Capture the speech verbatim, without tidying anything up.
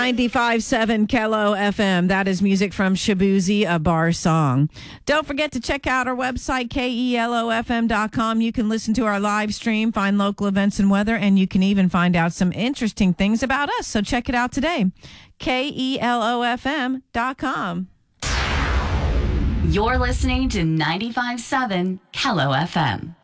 ninety-five point seven Kello F M. That is music from Shabuzi, a bar song. Don't forget to check out our website, K E L O F M dot com. You can listen to our live stream, find local events and weather, and you can even find out some interesting things about us. So check it out today. K E L O F M dot com. You're listening to ninety-five point seven Kello F M.